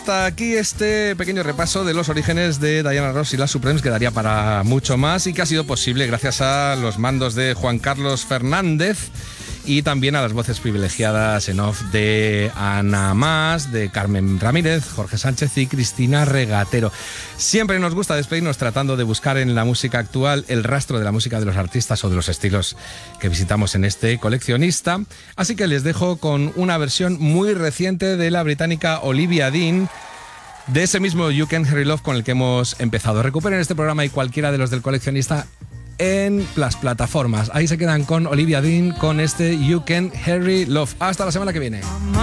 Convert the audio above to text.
Hasta aquí este pequeño repaso de los orígenes de Diana Ross y las Supremes, que daría para mucho más y que ha sido posible gracias a los mandos de Juan Carlos Fernández y también a las voces privilegiadas en off de Ana Mas, de Carmen Ramírez, Jorge Sánchez y Cristina Regatero. Siempre nos gusta despedirnos tratando de buscar en la música actual el rastro de la música de los artistas o de los estilos que visitamos en este coleccionista. Así que les dejo con una versión muy reciente de la británica Olivia Dean, de ese mismo You Can Hurry Love con el que hemos empezado. Recuperen este programa y cualquiera de los del coleccionista en las plataformas. Ahí se quedan con Olivia Dean con este You Can Hurry Love. Hasta la semana que viene.